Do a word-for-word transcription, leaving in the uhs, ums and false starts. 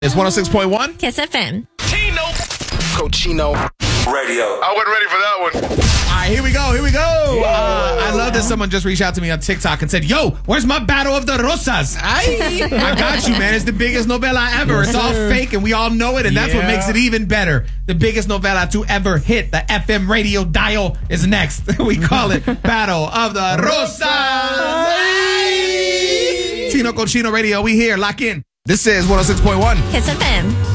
It's one oh six point one. Kiss F M. Chino. Cochino Radio. I wasn't ready for that one. All right, here we go. Here we go. Uh, I love that someone just reached out to me on TikTok and said, yo, where's my Battle of the Rosas? I, I got you, man. It's the biggest novela ever. It's all fake, and we all know it, and that's what Yeah. makes it even better. The biggest novela to ever hit the F M radio dial is next. We call it Battle of the Rosas. Chino Cochino Radio, we here. Lock in. This is one oh six point one. Kiss F M.